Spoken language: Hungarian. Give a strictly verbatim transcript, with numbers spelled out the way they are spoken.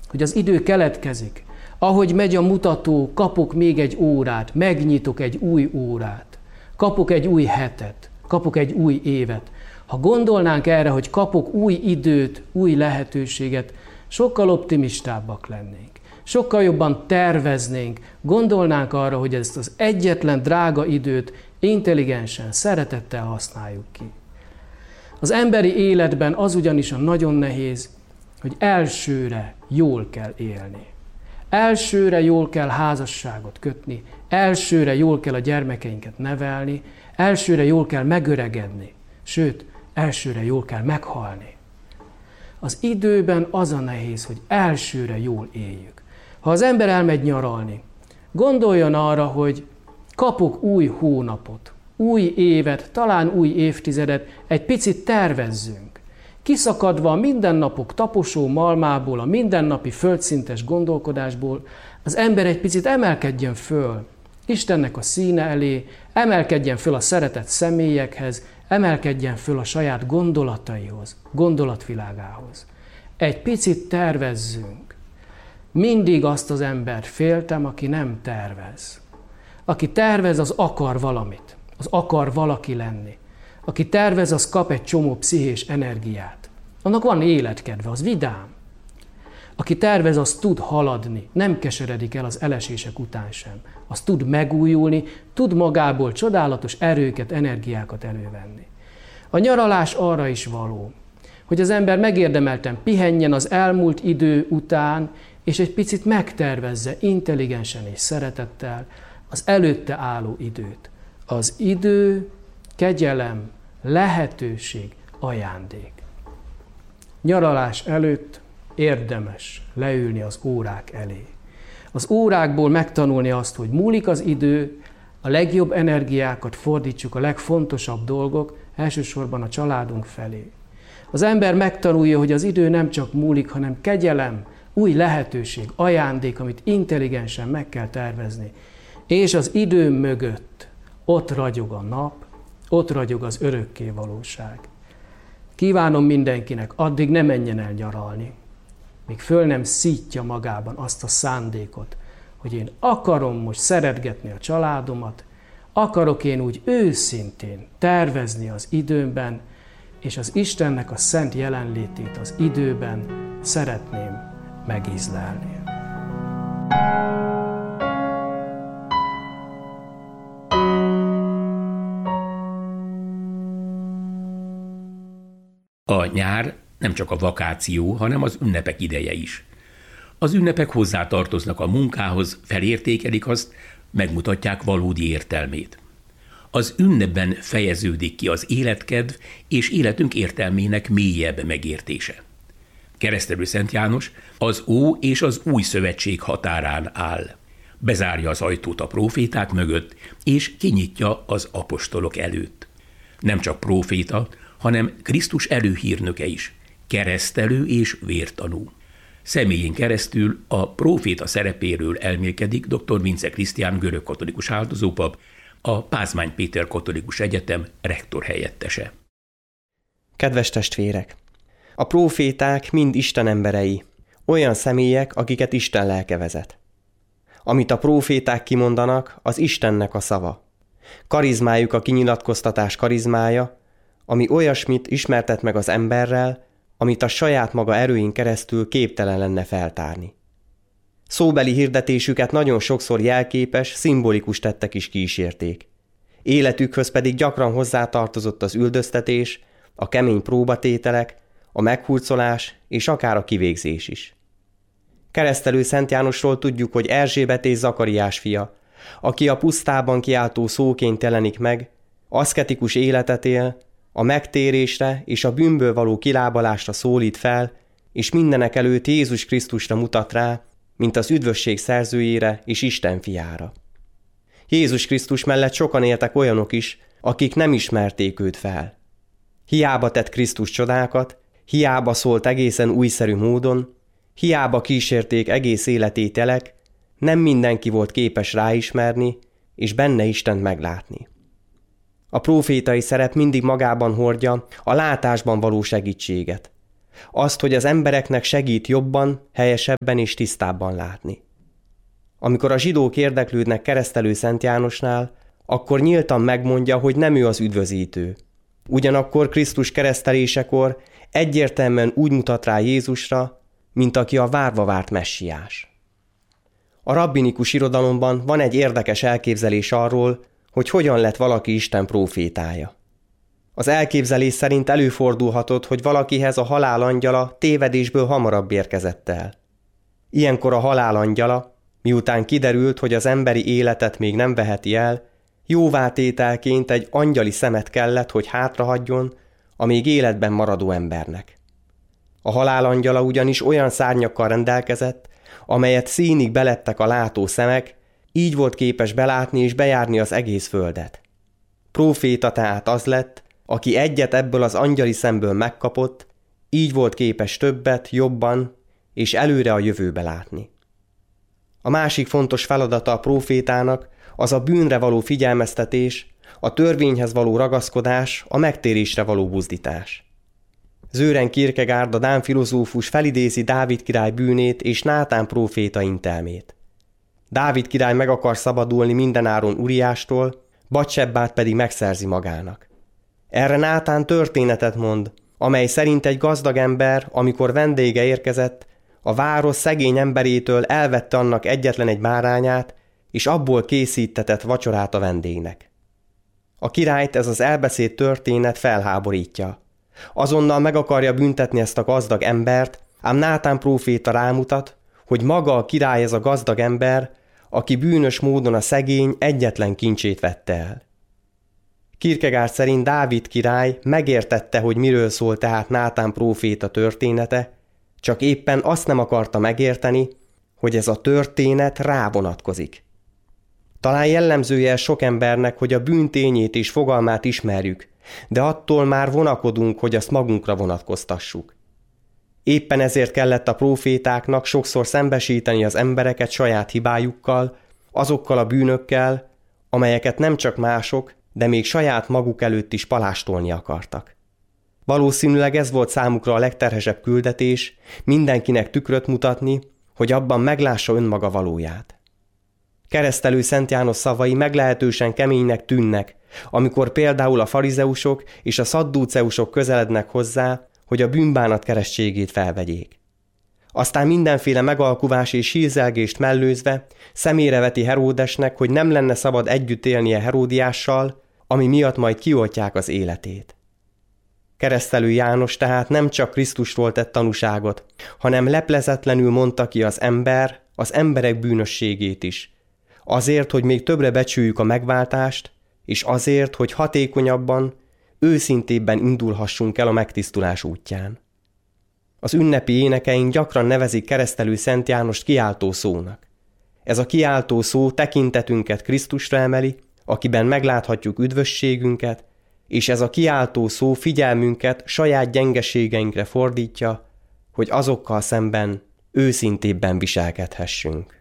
hogy az idő keletkezik. Ahogy megy a mutató, kapok még egy órát, megnyitok egy új órát, kapok egy új hetet, kapok egy új évet. Ha gondolnánk erre, hogy kapok új időt, új lehetőséget, sokkal optimistábbak lennénk. Sokkal jobban terveznénk, gondolnánk arra, hogy ezt az egyetlen drága időt intelligensen, szeretettel használjuk ki. Az emberi életben az ugyanis a nagyon nehéz, hogy elsőre jól kell élni. Elsőre jól kell házasságot kötni, elsőre jól kell a gyermekeinket nevelni, elsőre jól kell megöregedni, sőt, elsőre jól kell meghalni. Az időben az a nehéz, hogy elsőre jól éljük. Ha az ember elmegy nyaralni, gondoljon arra, hogy kapok új hónapot, új évet, talán új évtizedet, egy picit tervezzünk. Kiszakadva a mindennapok taposó malmából, a mindennapi földszintes gondolkodásból, az ember egy picit emelkedjen föl Istennek a színe elé, emelkedjen föl a szeretett személyekhez, emelkedjen föl a saját gondolataihoz, gondolatvilágához. Egy picit tervezzünk. Mindig azt az embert féltem, aki nem tervez. Aki tervez, az akar valamit, az akar valaki lenni. Aki tervez, az kap egy csomó pszichés energiát. Annak van életkedve, az vidám. Aki tervez, az tud haladni, nem keseredik el az elesések után sem. Az tud megújulni, tud magából csodálatos erőket, energiákat elővenni. A nyaralás arra is való, hogy az ember megérdemelten pihenjen az elmúlt idő után, és egy picit megtervezze intelligensen és szeretettel az előtte álló időt. Az idő, kegyelem, lehetőség, ajándék. Nyaralás előtt érdemes leülni az órák elé. Az órákból megtanulni azt, hogy múlik az idő, a legjobb energiákat fordítsuk a legfontosabb dolgok, elsősorban a családunk felé. Az ember megtanulja, hogy az idő nem csak múlik, hanem kegyelem, új lehetőség, ajándék, amit intelligensen meg kell tervezni. És az idő mögött ott ragyog a nap, ott ragyog az örökké valóság. Kívánom mindenkinek, addig ne menjen el nyaralni, míg föl nem szítja magában azt a szándékot, hogy én akarom most szeretgetni a családomat, akarok én úgy őszintén tervezni az időmben, és az Istennek a szent jelenlétét az időben szeretném megízlelni. A nyár nem csak a vakáció, hanem az ünnepek ideje is. Az ünnepek hozzátartoznak a munkához, felértékelik azt, megmutatják valódi értelmét. Az ünnepben fejeződik ki az életkedv és életünk értelmének mélyebb megértése. Keresztelő Szent János az Ó és az Új Szövetség határán áll. Bezárja az ajtót a próféták mögött, és kinyitja az apostolok előtt. Nem csak próféta, hanem Krisztus előhírnöke is, keresztelő és vértanú. Személyén keresztül a próféta szerepéről elmélkedik dr. Vince Krisztián görögkatolikus áldozópap, a Pázmány Péter Katolikus Egyetem rektor helyettese. Kedves testvérek! A próféták mind Isten emberei, olyan személyek, akiket Isten lelke vezet. Amit a próféták kimondanak, az Istennek a szava. Karizmájuk a kinyilatkoztatás karizmája, ami olyasmit ismertet meg az emberrel, amit a saját maga erőin keresztül képtelen lenne feltárni. Szóbeli hirdetésüket nagyon sokszor jelképes, szimbolikus tettek is kísérték. Életükhöz pedig gyakran hozzátartozott az üldöztetés, a kemény próbatételek, a meghurcolás és akár a kivégzés is. Keresztelő Szent Jánosról tudjuk, hogy Erzsébet és Zakariás fia, aki a pusztában kiáltó szóként jelenik meg, aszketikus életet él, a megtérésre és a bűnből való kilábalásra szólít fel, és mindenek előtt Jézus Krisztusra mutat rá, mint az üdvösség szerzőjére és Isten fiára. Jézus Krisztus mellett sokan éltek olyanok is, akik nem ismerték őt fel. Hiába tett Krisztus csodákat, hiába szólt egészen újszerű módon, hiába kísérték egész életét jelek, nem mindenki volt képes ráismerni, és benne Istent meglátni. A prófétai szerep mindig magában hordja a látásban való segítséget. azt, hogy az embereknek segít jobban, helyesebben és tisztábban látni. Amikor a zsidók érdeklődnek Keresztelő Szent Jánosnál, akkor nyíltan megmondja, hogy nem ő az üdvözítő. Ugyanakkor Krisztus keresztelésekor egyértelműen úgy mutat rá Jézusra, mint aki a várva várt messiás. A rabbinikus irodalomban van egy érdekes elképzelés arról, hogy hogyan lett valaki Isten prófétája. Az elképzelés szerint előfordulhatott, hogy valakihez a halál angyala tévedésből hamarabb érkezett el. Ilyenkor a halál angyala, miután kiderült, hogy az emberi életet még nem veheti el, jóvátételként egy angyali szemet kellett, hogy hátrahagyjon a még életben maradó embernek. A halál angyala ugyanis olyan szárnyakkal rendelkezett, amelyet színig belettek a látó szemek, így volt képes belátni és bejárni az egész földet. Próféta tehát az lett, aki egyet ebből az angyali szemből megkapott, így volt képes többet, jobban és előre a jövőbe látni. A másik fontos feladata a prófétának az a bűnre való figyelmeztetés, a törvényhez való ragaszkodás, a megtérésre való buzdítás. Sören Kierkegaard, a dán filozófus felidézi Dávid király bűnét és Nátán próféta intelmét. Dávid király meg akar szabadulni mindenáron Uriástól, Batsebbát pedig megszerzi magának. Erre Nátán történetet mond, amely szerint egy gazdag ember, amikor vendége érkezett, a város szegény emberétől elvette annak egyetlen egy bárányát, és abból készítetett vacsorát a vendégnek. A királyt ez az elbeszélt történet felháborítja. Azonnal meg akarja büntetni ezt a gazdag embert, ám Nátán próféta rámutat, hogy maga a király ez a gazdag ember, aki bűnös módon a szegény egyetlen kincsét vette el. Kierkegaard szerint Dávid király megértette, hogy miről szól tehát Nátán próféta története, csak éppen azt nem akarta megérteni, hogy ez a történet rá vonatkozik. Talán jellemzője sok embernek, hogy a bűn tényét és fogalmát ismerjük, de attól már vonakodunk, hogy azt magunkra vonatkoztassuk. Éppen ezért kellett a prófétáknak sokszor szembesíteni az embereket saját hibájukkal, azokkal a bűnökkel, amelyeket nem csak mások, de még saját maguk előtt is palástolni akartak. Valószínűleg ez volt számukra a legterhesebb küldetés, mindenkinek tükröt mutatni, hogy abban meglássa önmaga valóját. Keresztelő Szent János szavai meglehetősen keménynek tűnnek, amikor például a farizeusok és a szaddúceusok közelednek hozzá, hogy a bűnbánat keresztségét felvegyék. Aztán mindenféle megalkuvás és hízelgést mellőzve szemére veti Heródesnek, hogy nem lenne szabad együtt élnie Heródiással, ami miatt majd kioltják az életét. Keresztelő János tehát nem csak Krisztusról tett tanúságot, hanem leplezetlenül mondta ki az ember, az emberek bűnösségét is. Azért, hogy még többre becsüljük a megváltást, és azért, hogy hatékonyabban, őszintébben indulhassunk el a megtisztulás útján. Az ünnepi énekeink gyakran nevezik Keresztelő Szent Jánost kiáltó szónak. Ez a kiáltó szó tekintetünket Krisztusra emeli, akiben megláthatjuk üdvösségünket, és ez a kiáltó szó figyelmünket saját gyengeségeinkre fordítja, hogy azokkal szemben őszintébben viselkedhessünk.